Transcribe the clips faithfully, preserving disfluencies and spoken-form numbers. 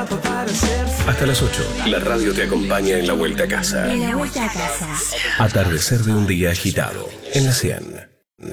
Hasta las ocho, la radio te acompaña en la vuelta a casa. En la vuelta a casa. Atardecer de un día agitado, en la cien.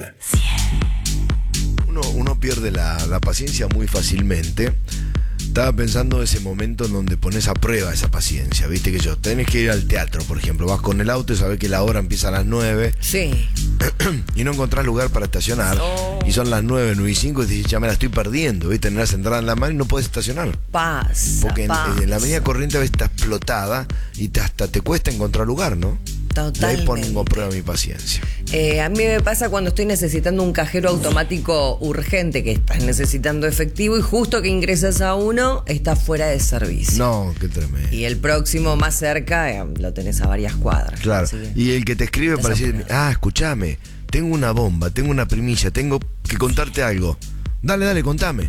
Uno, uno pierde la, la paciencia muy fácilmente. Estaba pensando en ese momento en donde pones a prueba esa paciencia, viste que yo, tenés que ir al teatro, por ejemplo, vas con el auto y sabés que la hora empieza a las nueve. Sí. Y no encontrás lugar para estacionar. Oh. Y son las nueve, nueve y cinco y dices, ya me la estoy perdiendo, viste, tenés la entrada en la mano y no podés estacionar. Pasa, Porque en, pasa. en la avenida Corrientes a veces está explotada y te, hasta te cuesta encontrar lugar, ¿no? Totalmente. Y ahí pongo a prueba mi paciencia. Eh, a mí me pasa cuando estoy necesitando un cajero automático urgente, que estás necesitando efectivo y justo que ingresas a uno, está fuera de servicio. No, qué tremendo. Y el próximo más cerca eh, lo tenés a varias cuadras. Claro. Así que Y el que te escribe para decir, desapurado. ah, escúchame, tengo una bomba, tengo una primicia, tengo que contarte algo. Dale, dale, contame.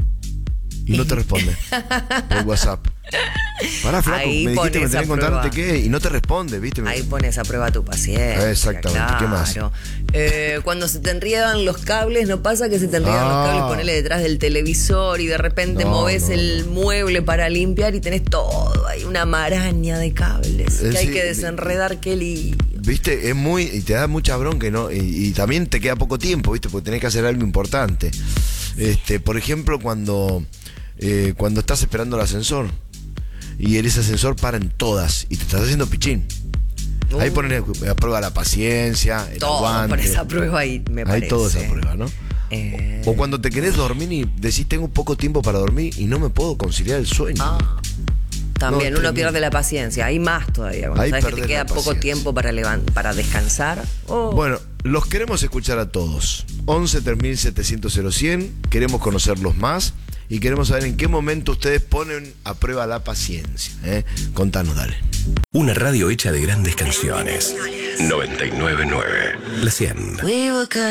Y no te responde por WhatsApp. Pará, flaco, Ahí me dijiste que me pones tenés a que contarte prueba. qué y no te responde, ¿viste? Ahí pones a prueba tu paciencia. Exactamente, ¿qué más? Claro. Eh, cuando se te enriedan los cables, ¿no pasa que se te enriedan Ah. los cables? Ponele detrás del televisor y de repente No, moves no, el mueble para limpiar y tenés todo. Hay una maraña de cables Eh, que hay sí, que desenredar, qué lío. Viste, es muy, y te da mucha bronca, ¿no? Y, y también te queda poco tiempo, ¿viste? Porque tenés que hacer algo importante. Este, por ejemplo, cuando, eh, cuando estás esperando el ascensor y ese ascensor para en todas y te estás haciendo pichín. Uh. Ahí ponen a prueba la paciencia, el Todo aguante. por esa prueba ahí, me parece. Hay todo esa prueba, ¿no? Eh. O cuando te querés dormir y decís tengo poco tiempo para dormir y no me puedo conciliar el sueño. Ah. También No, uno tremendo. pierde la paciencia. Hay más todavía. Cuando Ahí sabes que te perdés queda la poco paciencia. tiempo para, levan- para descansar. Oh. Bueno, los queremos escuchar a todos. once tres mil setecientos cien. Queremos conocerlos más y queremos saber en qué momento ustedes ponen a prueba la paciencia. ¿eh? Contanos, dale. Una radio hecha de grandes canciones. noventa y nueve punto nueve, la cien. We were good.